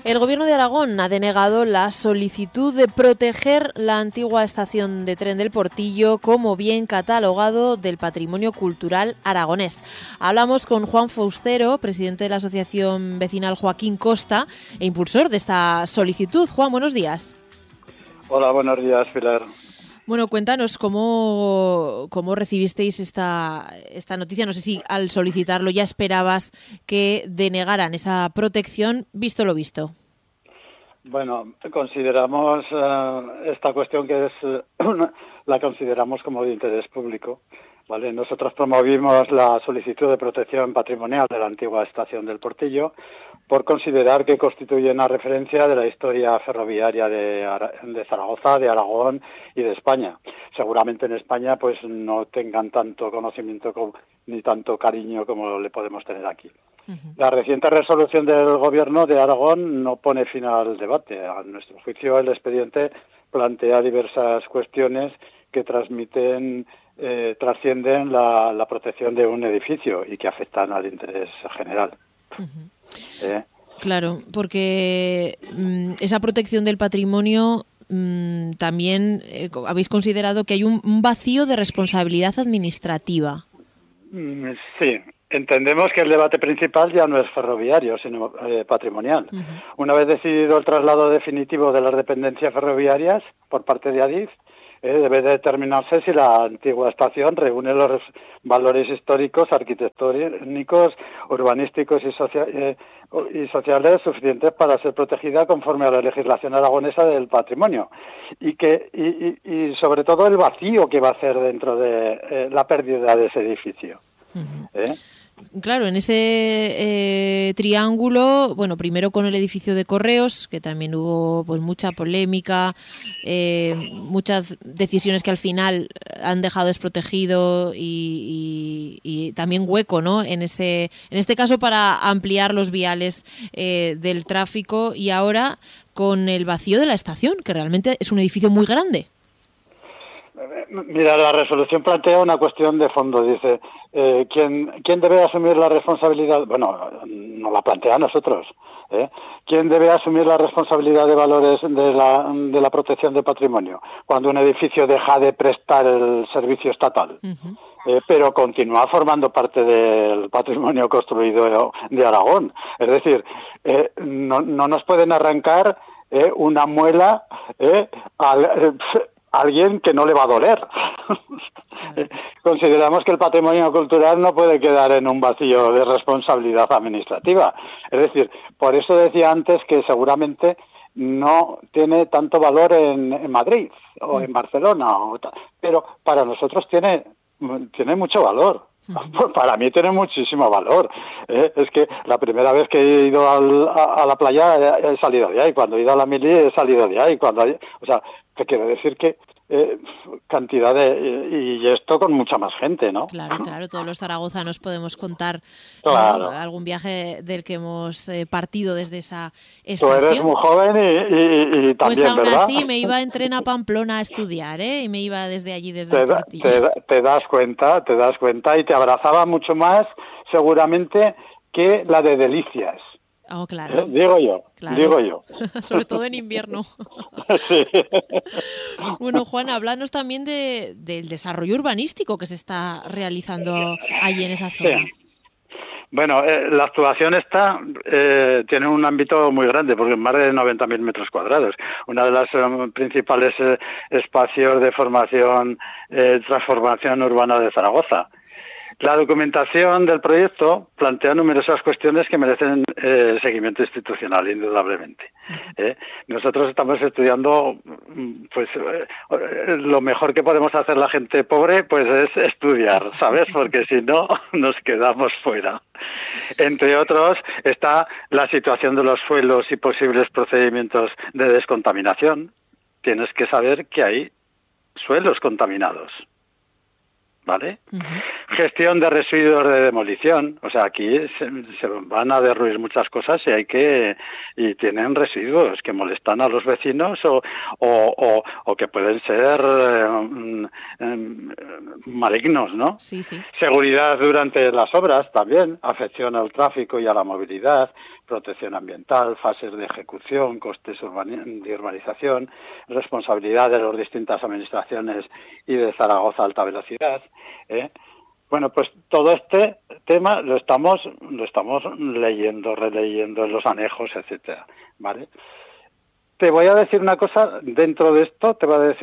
El Gobierno de Aragón ha denegado la solicitud de proteger la antigua estación de tren del Portillo como bien catalogado del patrimonio cultural aragonés. Hablamos con Juan Foustero, presidente de la Asociación Vecinal Joaquín Costa e impulsor de esta solicitud. Juan, buenos días. Hola, buenos días, Pilar. Bueno, cuéntanos cómo recibisteis esta noticia. No sé si al solicitarlo ya esperabas que denegaran esa protección, visto lo visto. Bueno, consideramos esta cuestión que es la consideramos como de interés público, ¿vale? Nosotros promovimos la solicitud de protección patrimonial de la antigua estación del Portillo por considerar que constituye una referencia de la historia ferroviaria de Zaragoza, de Aragón y de España. Seguramente en España pues no tengan tanto conocimiento ni tanto cariño como le podemos tener aquí. La reciente resolución del Gobierno de Aragón no pone fin al debate. A nuestro juicio, el expediente plantea diversas cuestiones que trascienden la protección de un edificio y que afectan al interés general. Claro, porque esa protección del patrimonio también habéis considerado que hay un vacío de responsabilidad administrativa. Sí. Entendemos que el debate principal ya no es ferroviario, sino patrimonial. Una vez decidido el traslado definitivo de las dependencias ferroviarias por parte de Adif, debe determinarse si la antigua estación reúne los valores históricos, arquitectónicos, urbanísticos y sociales suficientes para ser protegida conforme a la legislación aragonesa del patrimonio. Y sobre todo el vacío que va a hacer dentro de la pérdida de ese edificio. Claro, en ese triángulo, bueno, primero con el edificio de Correos, que también hubo pues mucha polémica, muchas decisiones que al final han dejado desprotegido y también hueco, ¿no? En este caso para ampliar los viales del tráfico, y ahora con el vacío de la estación, que realmente es un edificio muy grande. Mira, la resolución plantea una cuestión de fondo. Dice, ¿quién debe asumir la responsabilidad? Bueno, no la plantea a nosotros. ¿Quién debe asumir la responsabilidad de valores de la protección del patrimonio cuando un edificio deja de prestar el servicio estatal? Pero continúa formando parte del patrimonio construido de Aragón. Es decir, no nos pueden arrancar una muela alguien que no le va a doler. Consideramos que el patrimonio cultural no puede quedar en un vacío de responsabilidad administrativa. Es decir, por eso decía antes que seguramente no tiene tanto valor en Madrid o en Barcelona, pero para nosotros tiene mucho valor. Para mí tiene muchísimo valor. Es que la primera vez que he ido a la playa he salido de ahí, cuando he ido a la mili he salido de ahí, o sea, te quiero decir que cantidad y esto con mucha más gente, ¿no? Claro, todos los zaragozanos podemos contar algún viaje del que hemos partido desde esa estación. Tú eres muy joven y también, pues aún ¿verdad? así me iba en tren a Pamplona a estudiar, y me iba desde allí, desde el Portillo. Te das cuenta y te abrazaba mucho más seguramente que la de Delicias. Oh, claro. Digo yo. Sobre todo en invierno. Sí. Bueno, Juan, háblanos también del desarrollo urbanístico que se está realizando allí en esa zona. Sí. Bueno, la actuación esta tiene un ámbito muy grande, porque más de 90.000 metros cuadrados. Una de las principales espacios de transformación urbana de Zaragoza. La documentación del proyecto plantea numerosas cuestiones que merecen seguimiento institucional, indudablemente. Nosotros estamos estudiando, pues lo mejor que podemos hacer la gente pobre, pues es estudiar, ¿sabes? Porque si no, nos quedamos fuera. Entre otros, está la situación de los suelos y posibles procedimientos de descontaminación. Tienes que saber que hay suelos contaminados, ¿vale? Gestión de residuos de demolición, o sea, aquí se van a derruir muchas cosas y tienen residuos que molestan a los vecinos o que pueden ser malignos, ¿no? Sí. Seguridad durante las obras también, afección al tráfico y a la movilidad, protección ambiental, fases de ejecución, costes de urbanización, responsabilidad de las distintas administraciones y de Zaragoza Alta Velocidad. Bueno, pues todo este tema lo estamos leyendo, releyendo en los anejos, etcétera, ¿vale? Te voy a decir una cosa, dentro de esto,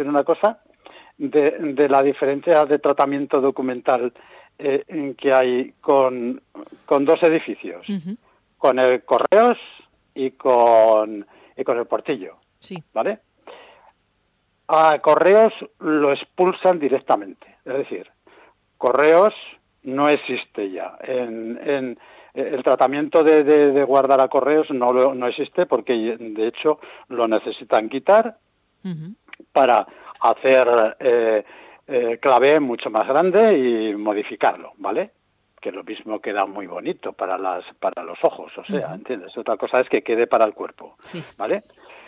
de la diferencia de tratamiento documental que hay con dos edificios, con el Correos y con el Portillo, sí. ¿vale? A Correos lo expulsan directamente, es decir, Correos no existe ya. En el tratamiento de guardar a Correos no existe porque, de hecho, lo necesitan quitar para hacer clavé mucho más grande y modificarlo, ¿vale? Que lo mismo queda muy bonito para los ojos, o sea, ¿entiendes? Otra cosa es que quede para el cuerpo, sí. ¿vale?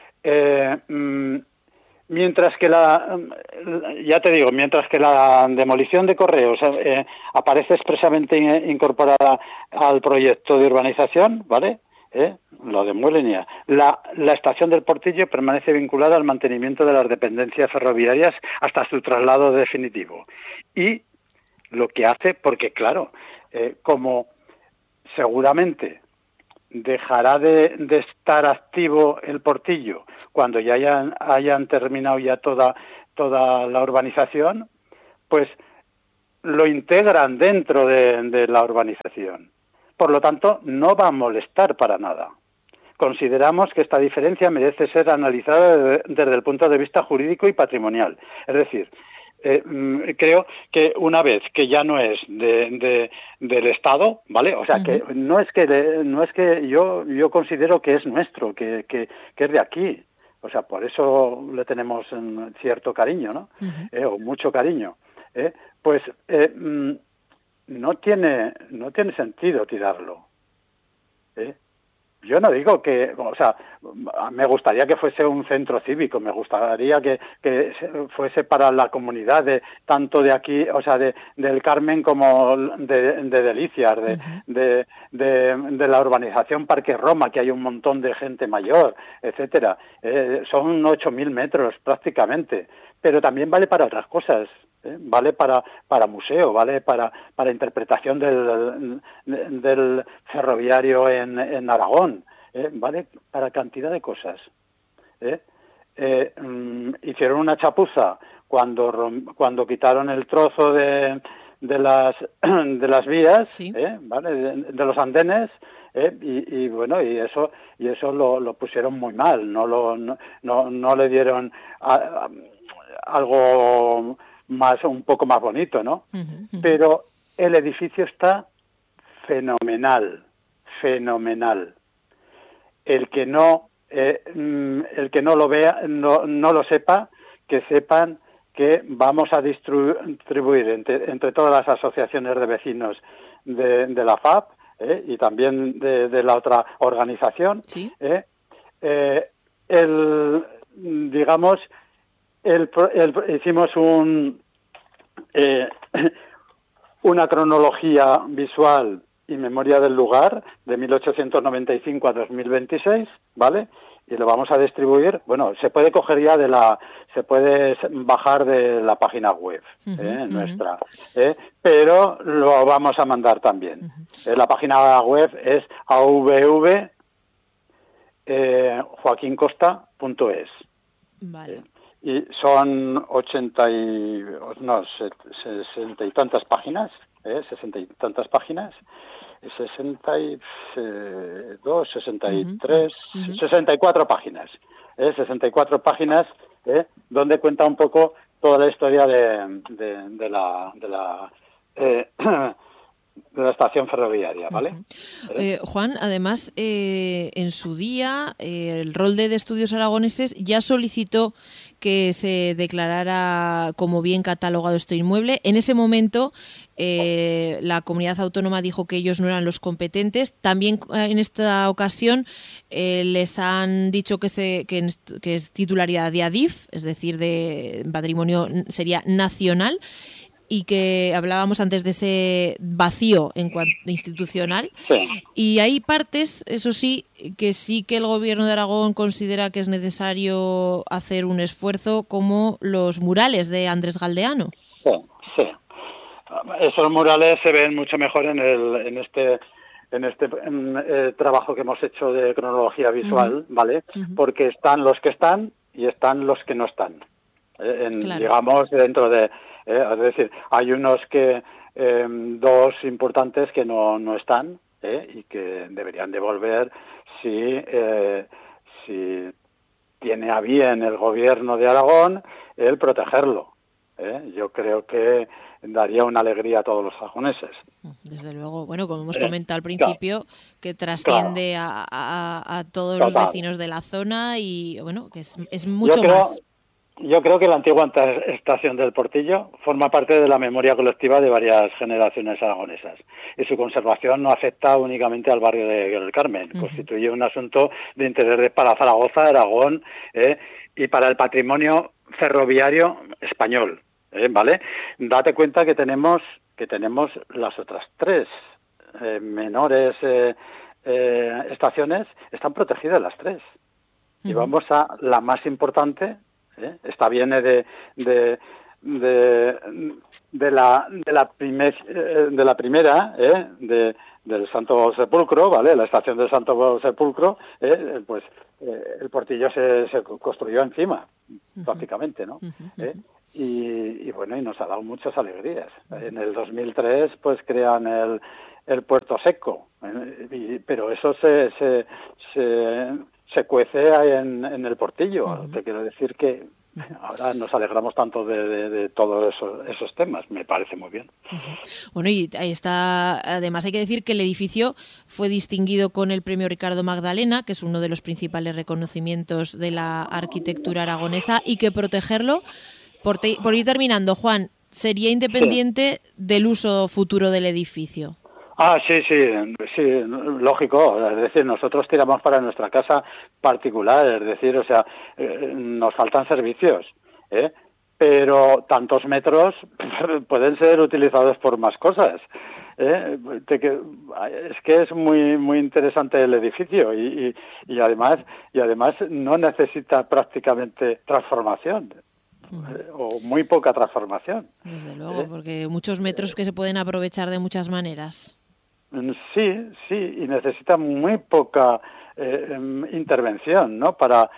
Mientras que mientras que la demolición de Correos aparece expresamente incorporada al proyecto de urbanización, ¿vale? Lo demuelen ya. La estación del Portillo permanece vinculada al mantenimiento de las dependencias ferroviarias hasta su traslado definitivo. Y lo que hace, porque claro, como seguramente dejará de estar activo el Portillo cuando ya hayan terminado ya toda la urbanización, pues lo integran dentro de la urbanización. Por lo tanto, no va a molestar para nada. Consideramos que esta diferencia merece ser analizada desde el punto de vista jurídico y patrimonial. Es decir, creo que una vez que ya no es del Estado, ¿vale? O sea, que no es que yo considero que es nuestro, que es de aquí. O sea, por eso le tenemos cierto cariño, ¿no? O mucho cariño. Pues no tiene sentido tirarlo. Yo no digo que, o sea, me gustaría que fuese un centro cívico, me gustaría que fuese para la comunidad tanto de aquí, o sea, del Carmen como de Delicias, de la urbanización Parque Roma, que hay un montón de gente mayor, etcétera. Son 8.000 metros prácticamente, pero también vale para otras cosas. Vale para museo, vale para interpretación del ferroviario en Aragón, vale para cantidad de cosas. Hicieron una chapuza cuando quitaron el trozo de las vías, sí. ¿Vale? De los andenes, y bueno, y eso lo pusieron muy mal, no le dieron algo un poco más bonito, ¿no? Pero el edificio está fenomenal. El que no lo vea, no lo sepa, que sepan que vamos a distribuir entre todas las asociaciones de vecinos de la FAP, y también de la otra organización, ¿sí? Hicimos una cronología visual y memoria del lugar de 1895 a 2026, ¿vale? Y lo vamos a distribuir. Bueno, se puede coger ya se puede bajar de la página web nuestra, pero lo vamos a mandar también. La página web es avv.joaquincosta.es. Vale. Y son 60 y tantas páginas, 62, 63, 64 páginas, 64 páginas, donde cuenta un poco toda la historia de la estación ferroviaria, ¿vale? Juan, además, en su día, el Rolde de Estudios Aragoneses ya solicitó que se declarara como bien catalogado este inmueble. En ese momento, la comunidad autónoma dijo que ellos no eran los competentes. También en esta ocasión les han dicho que es titularidad de ADIF, es decir, de patrimonio sería nacional. y que hablábamos antes de ese vacío en cuanto institucional. Sí. Y hay partes, eso sí que el Gobierno de Aragón considera que es necesario hacer un esfuerzo, como los murales de Andrés Galdeano. Sí, sí. Esos murales se ven mucho mejor en este trabajo que hemos hecho de cronología visual, ¿vale? Porque están los que están y están los que no están. Claro. Digamos, dentro de... es decir, hay unos que... dos importantes que no están y que deberían de volver si tiene a bien el Gobierno de Aragón el protegerlo. Yo creo que daría una alegría a todos los aragoneses. Desde luego, bueno, como hemos comentado al principio, que trasciende a todos los vecinos de la zona y, bueno, que es mucho más. Yo creo que la antigua estación del Portillo forma parte de la memoria colectiva de varias generaciones aragonesas y su conservación no afecta únicamente al barrio del Carmen. Constituye un asunto de interés para Zaragoza, Aragón y para el patrimonio ferroviario español. ¿Vale? Date cuenta que tenemos las otras tres menores estaciones, están protegidas las tres. Y vamos a la más importante. Esta viene de la primera del Santo Sepulcro, ¿vale? La estación del Santo Sepulcro, pues el Portillo se construyó encima, prácticamente, ¿no? Y bueno, y nos ha dado muchas alegrías. En el 2003 pues crean el Puerto Seco, pero eso se cuece en el Portillo. Te quiero decir que ahora nos alegramos tanto de todos esos temas. Me parece muy bien. Bueno, y ahí está. Además, hay que decir que el edificio fue distinguido con el premio Ricardo Magdalena, que es uno de los principales reconocimientos de la arquitectura aragonesa, y que protegerlo, por ir terminando, Juan, sería independiente del uso futuro del edificio. Sí, lógico. Es decir, nosotros tiramos para nuestra casa particular, es decir, o sea, nos faltan servicios, pero tantos metros pueden ser utilizados por más cosas. Es que es muy muy interesante el edificio y además no necesita prácticamente transformación. O muy poca transformación. Desde luego, porque muchos metros que se pueden aprovechar de muchas maneras. Sí, y necesita muy poca intervención, ¿no? Para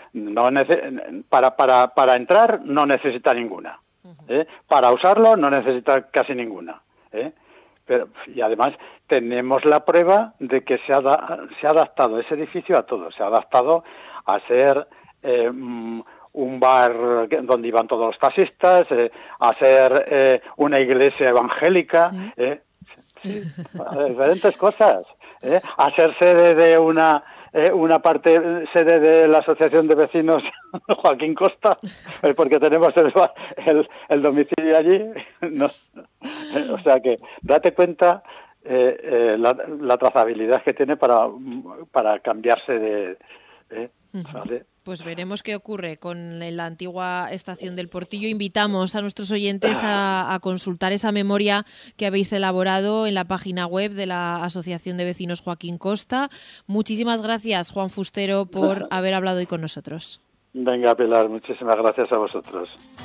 entrar no necesita ninguna. Para usarlo no necesita casi ninguna. Y además tenemos la prueba de que se ha adaptado ese edificio a todo. Se ha adaptado a ser un bar donde iban todos los taxistas, a ser una iglesia evangélica, diferentes cosas, a ser sede de una sede de la Asociación de Vecinos Joaquín Costa, porque tenemos el domicilio allí. No, o sea que date cuenta la trazabilidad que tiene para cambiarse de... ¿vale? Pues veremos qué ocurre con la antigua estación del Portillo. Invitamos a nuestros oyentes a consultar esa memoria que habéis elaborado en la página web de la Asociación de Vecinos Joaquín Costa. Muchísimas gracias, Juan Fustero, por haber hablado hoy con nosotros. Venga, Pilar, muchísimas gracias a vosotros.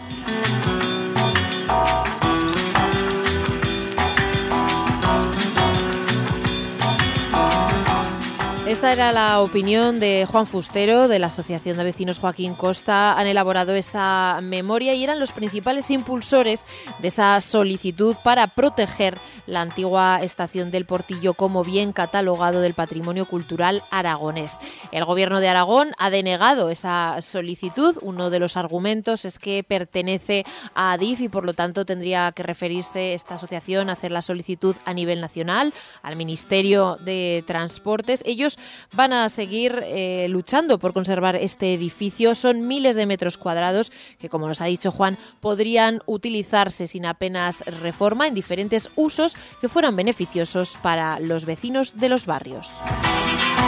Esta era la opinión de Juan Fustero, de la Asociación de Vecinos Joaquín Costa. Han elaborado esa memoria y eran los principales impulsores de esa solicitud para proteger la antigua estación del Portillo como bien catalogado del patrimonio cultural aragonés. El Gobierno de Aragón ha denegado esa solicitud. Uno de los argumentos es que pertenece a Adif y por lo tanto tendría que referirse esta asociación a hacer la solicitud a nivel nacional, al Ministerio de Transportes. Ellos van a seguir luchando por conservar este edificio. Son miles de metros cuadrados que, como nos ha dicho Juan, podrían utilizarse sin apenas reforma en diferentes usos que fueran beneficiosos para los vecinos de los barrios.